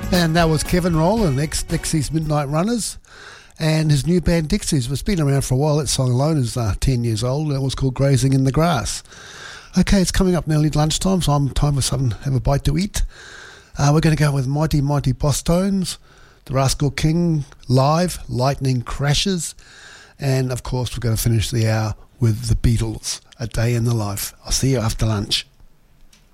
And that was Kevin Rowland, ex-Dixie's Midnight Runners, and his new band Dixies. It's been around for a while. That song alone is 10 years old. It was called Grazing in the Grass. Okay, it's coming up nearly lunchtime, so I'm time for something, have a bite to eat. We're going to go with Mighty Mighty Boss Tones, The Rascal King live, Lightning Crashes, and of course we're going to finish the hour with the Beatles, A Day in the Life. I'll see you after lunch.